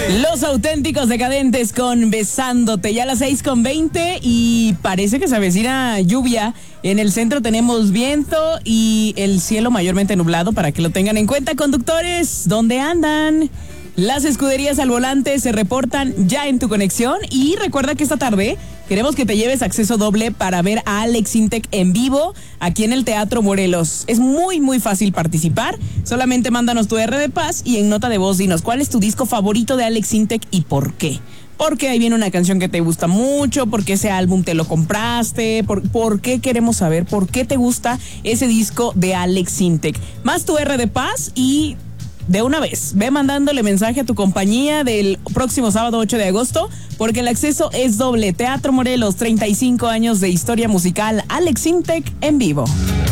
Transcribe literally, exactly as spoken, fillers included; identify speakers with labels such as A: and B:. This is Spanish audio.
A: Los Auténticos Decadentes con Besándote, ya a las seis con veinte y parece que se avecina lluvia. En el centro tenemos viento y el cielo mayormente nublado, para que lo tengan en cuenta, conductores. ¿Dónde andan? Las escuderías al volante se reportan ya en tu conexión y recuerda que esta tarde queremos que te lleves acceso doble para ver a Alex Intec en vivo aquí en el Teatro Morelos. Es muy muy fácil participar, solamente mándanos tu R de Paz y en nota de voz dinos cuál es tu disco favorito de Alex Intec y por qué. Porque ahí viene una canción que te gusta mucho, porque ese álbum te lo compraste, por, por qué queremos saber, por qué te gusta ese disco de Alex Intec. Más tu R de Paz y de una vez, ve mandándole mensaje a tu compañía del próximo sábado ocho de agosto, porque el acceso es doble. Teatro Morelos, treinta y cinco años de historia musical, Alex Intec en vivo.